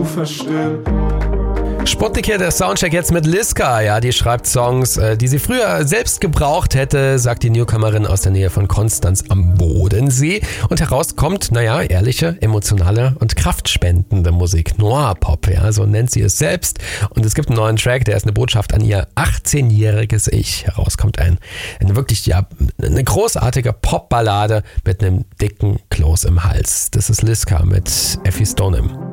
zu verstehen. Sputnik hier, der Soundcheck jetzt mit Liska. Ja, die schreibt Songs, die sie früher selbst gebraucht hätte, sagt die Newcomerin aus der Nähe von Konstanz am Bodensee. Und heraus kommt, ehrliche, emotionale und kraftspendende Musik. Noir-Pop, ja, so nennt sie es selbst. Und es gibt einen neuen Track, der ist eine Botschaft an ihr 18-jähriges Ich. Heraus kommt eine wirklich, eine großartige Popballade mit einem dicken Kloß im Hals. Das ist Liska mit Effie Stoneham.